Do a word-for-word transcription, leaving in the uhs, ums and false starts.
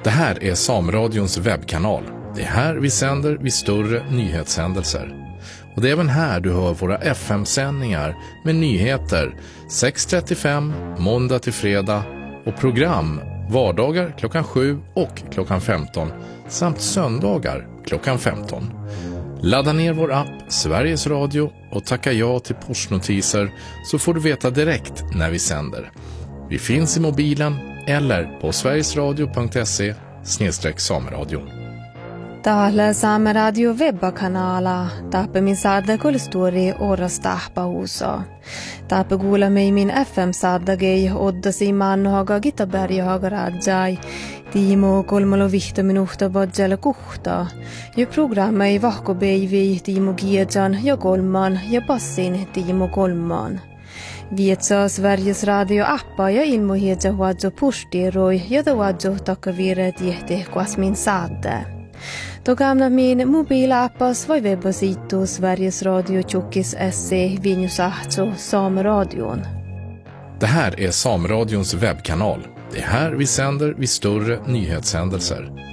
Det här är Sameradions webbkanal. Det är här vi sänder vid större nyhetshändelser. Och det är även här du hör våra F M-sändningar med nyheter sex trettiofem måndag till fredag och program vardagar klockan sju och klockan femton samt söndagar klockan femton. Ladda ner vår app Sveriges Radio och tacka ja till pushnotiser så får du veta direkt när vi sänder. Vi finns i mobilen eller på sverigesradio punkt se snedstreck sameradio. Täällä Saameradio webbakanala taappamin saada kulstori orastahpa huuso. Taappa kuulemme min F M-saadagei oddasi mannohaga Gitaberjahaga rajai. Tiimo kolmalo vihta minuhta badjala kuhta. Ja programma ei vahkobeivi Tiimo Giejan ja kolman ja passin Tiimo kolman. Vietsa Sveriges Radio-appa ja ilmohedja huadjo pushtiroi ja tawadjo takavire tiehti kuasmin saade. Då gamla min mobilappas var webbasitu Sveriges Radio Tjockis se Vinjusahto Sameradion. Det här är Sameradions webbkanal. Det är här vi sänder vid större nyhetshändelser.